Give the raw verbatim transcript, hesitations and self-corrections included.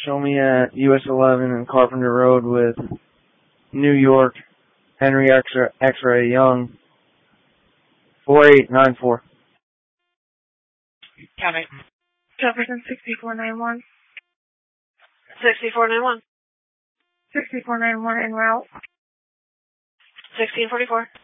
Show me at U S eleven and Carpenter Road with New York, Henry X-ray, X-ray Young, four eight nine four. County. Jefferson sixty-four ninety-one. sixty-four ninety-one. sixty-four ninety-one en route. sixteen forty-four.